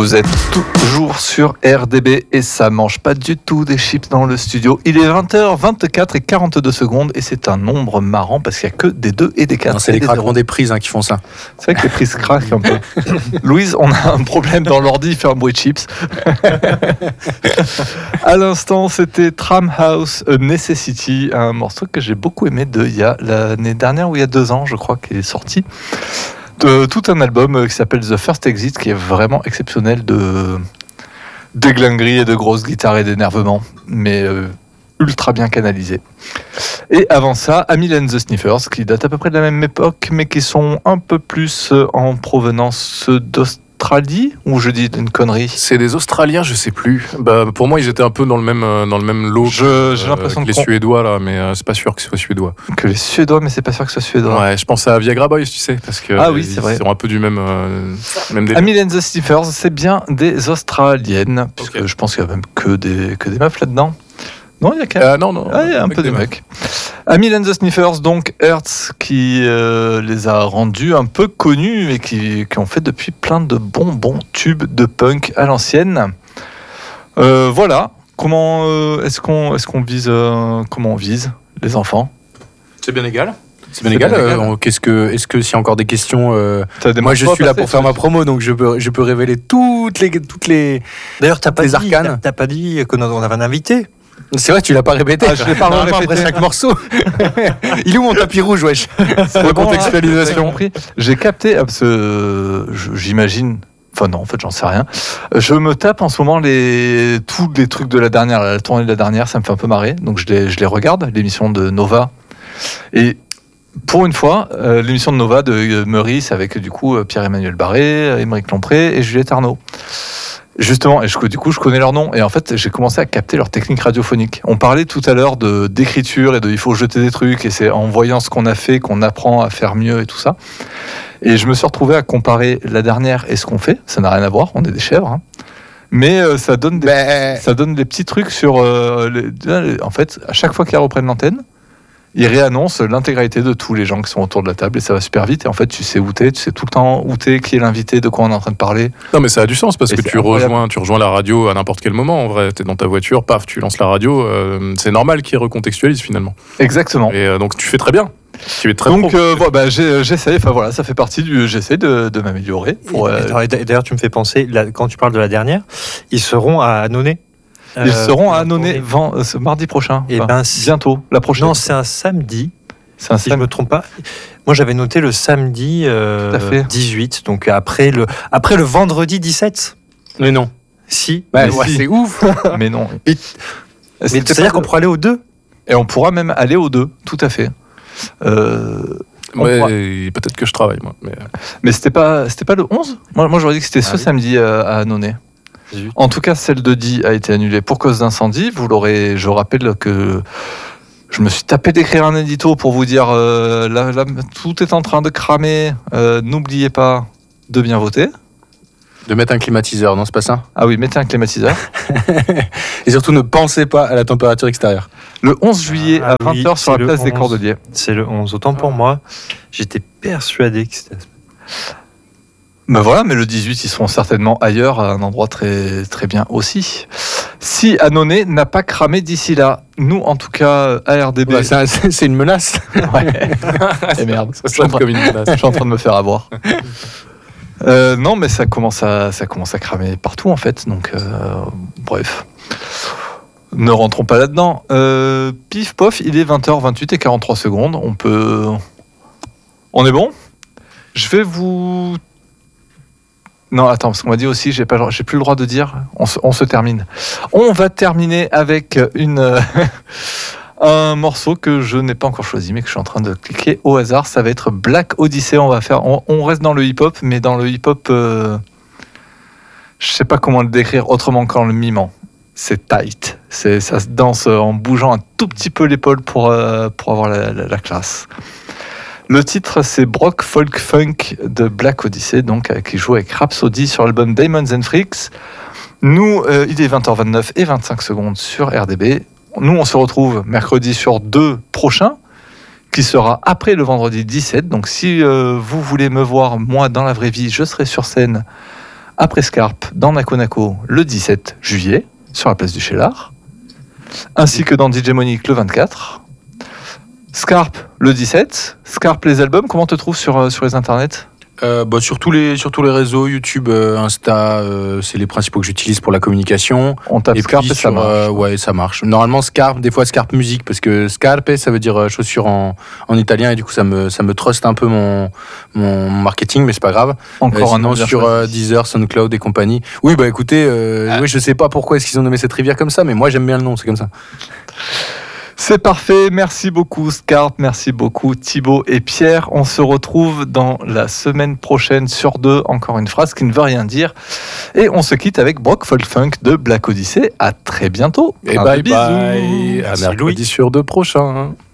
Vous êtes toujours sur RDB et ça mange pas du tout des chips dans le studio. Il est 20h24 et 42 secondes et c'est un nombre marrant parce qu'il n'y a que des 2 et des 4. Non, c'est les craquements des prises qui font ça. C'est vrai que les prises craquent un peu. Louise, on a un problème dans l'ordi, il fait un bruit de chips. À l'instant, c'était Tramhouse A Necessity, un morceau que j'ai beaucoup aimé il y a l'année dernière ou il y a 2 ans, je crois, qu'il est sorti. Tout un album qui s'appelle The First Exit, qui est vraiment exceptionnel de déglinguerie et de grosses guitares et d'énervement, mais ultra bien canalisé. Et avant ça, Amyl and the Sniffers, qui datent à peu près de la même époque, mais qui sont un peu plus en provenance d'Australie, ou je dis une connerie? C'est des Australiens, je sais plus. Pour moi, ils étaient un peu dans le même lot j'ai l'impression que les Suédois, là, mais c'est pas sûr que ce soit suédois. Que les Suédois, mais c'est pas sûr que ce soit suédois. Ouais, je pense à Viagra Boys, tu sais, parce que oui, c'est vrai. Ils sont un peu du même délire. Amyl and the Sniffers, c'est bien des Australiennes, puisque je pense qu'il y a même que des meufs là-dedans. Non, il y a quand même... non. il y a un peu des mecs. Amyl and the Sniffers, donc Hertz, qui les a rendus un peu connus et qui ont fait depuis plein de bons tubes de punk à l'ancienne. Voilà. Comment est-ce qu'on vise comment on vise les enfants? C'est bien égal. C'est bien égal. Est-ce que s'il y a encore des questions, moi je suis là pour faire ma promo, donc je peux révéler toutes les. D'ailleurs, t'as pas dit qu'on avait un invité. C'est vrai, tu l'as pas répété. Je l'ai pas répété après chaque morceau. Il est où mon tapis rouge, wesh? Pour contextualisation. J'ai capté, parce que j'imagine. Enfin non, en fait, j'en sais rien. Je me tape en ce moment tous les trucs de la dernière, la tournée de la dernière, ça me fait un peu marrer. Donc je les regarde, l'émission de Nova. Et pour une fois, l'émission de Nova de Meurice avec du coup Pierre-Emmanuel Barré, Émeric Lompré et Juliette Arnaud. Justement, et du coup, je connais leur nom. Et en fait, j'ai commencé à capter leur technique radiophonique. On parlait tout à l'heure d'écriture et il faut jeter des trucs. Et c'est en voyant ce qu'on a fait qu'on apprend à faire mieux et tout ça. Et je me suis retrouvé à comparer la dernière et ce qu'on fait. Ça n'a rien à voir, on est des chèvres. Hein. Mais ça donne des petits trucs sur... en fait, à chaque fois qu'ils reprennent l'antenne, ils réannoncent l'intégralité de tous les gens qui sont autour de la table et ça va super vite. Et en fait, tu sais où t'es, tu sais tout le temps où t'es, qui est l'invité, de quoi on est en train de parler. Non, mais ça a du sens parce que tu rejoins la radio à n'importe quel moment. En vrai, t'es dans ta voiture, paf, tu lances la radio. C'est normal qu'ils recontextualisent finalement. Exactement. Et donc, tu fais très bien. Tu es très donc, j'essaie. Enfin voilà, ça fait partie j'essaie de m'améliorer. D'ailleurs, tu me fais penser, quand tu parles de la dernière, ils seront à Annonay. Ils seront à Annonay mardi prochain. Et bientôt, la prochaine. Non, c'est un samedi. Si je me trompe pas. Moi, j'avais noté le samedi 18, donc après le vendredi 17. Mais non. Si. Si. C'est ouf. Mais non. Mais c'est-à-dire qu'on pourra aller aux 2. Et on pourra même aller aux 2, tout à fait. Peut-être que je travaille, moi. Mais c'était pas le 11 ? Moi, j'aurais dit que c'était samedi à Annonay. En tout cas, celle de Die a été annulée pour cause d'incendie. Je rappelle que je me suis tapé d'écrire un édito pour vous dire là, tout est en train de cramer. N'oubliez pas de bien voter. De mettre un climatiseur, non, c'est pas ça? Ah oui, mettez un climatiseur. Et surtout, ne pensez pas à la température extérieure. Le 11 juillet à 20h sur la place des Cordeliers. C'est le 11. Autant pour moi, j'étais persuadé que c'était... Ben voilà, mais le 18, ils seront certainement ailleurs, à un endroit très, très bien aussi. Si Annonay n'a pas cramé d'ici là, nous, en tout cas, à RDB... Ouais, c'est une menace. Ouais. Et merde, ça sonne comme une menace. Je suis en train de me faire avoir. Non, mais ça commence à cramer partout, en fait. Donc, bref. Ne rentrons pas là-dedans. Pif, pof, il est 20h28 et 43 secondes. On est bon ? Je vais vous... Non, attends, parce qu'on m'a dit aussi, j'ai plus le droit de dire, on se termine. On va terminer avec un morceau que je n'ai pas encore choisi, mais que je suis en train de cliquer au hasard. Ça va être Black Odyssey. On reste dans le hip-hop, mais dans le hip-hop, je sais pas comment le décrire autrement qu'en le mimant. C'est tight. Ça se danse en bougeant un tout petit peu l'épaule pour avoir la classe. Le titre, c'est Brock Folk Funk de Black Odyssey, donc, qui joue avec Rhapsody sur l'album Diamonds and Freaks. Nous, il est 20h29 et 25 secondes sur RDB. Nous, on se retrouve mercredi sur 2 prochains, qui sera après le vendredi 17. Donc, si vous voulez me voir, moi, dans la vraie vie, je serai sur scène après Scarpe dans Naco Naco le 17 juillet sur la place du Cheylard, ainsi que dans DJ Monique le 24. Scarpe le 17. Scarpe les albums, comment te trouves sur les internets ? Sur tous les réseaux, YouTube, Insta, c'est les principaux que j'utilise pour la communication. On tape Scarpe et ça marche. Ouais, ça marche. Normalement Scarpe, des fois Scarpe musique, parce que Scarpe ça veut dire chaussure en italien, et du coup ça me truste un peu mon marketing, mais c'est pas grave. Encore un nom sur Deezer, SoundCloud et compagnie. Oui, bah écoutez, oui, je sais pas pourquoi est-ce qu'ils ont nommé cette rivière comme ça, mais moi j'aime bien le nom, c'est comme ça. C'est parfait, merci beaucoup Scarpe, merci beaucoup Thibaut et Pierre. On se retrouve dans la semaine prochaine sur 2, encore une phrase qui ne veut rien dire. Et on se quitte avec Brock Folk Funk de Black Odyssey. À très bientôt. Et bye bye. À mercredi sur 2 prochain.